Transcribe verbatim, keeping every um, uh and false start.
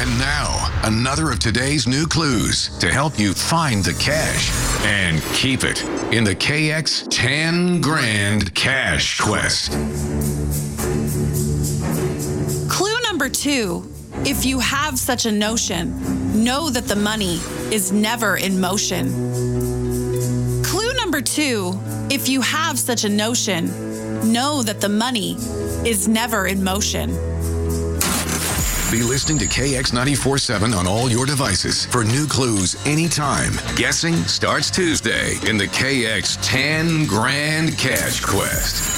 And now, another of today's new clues to help you find the cash and keep it in the K X ten Grand Cash Quest. Clue number two. If you have such a notion, know that the money is never in motion. Clue number two. If you have such a notion, know that the money is never in motion. Be listening to K X ninety-four seven on all your devices for new clues anytime. Guessing starts Tuesday in the K X ten Grand Cash Quest.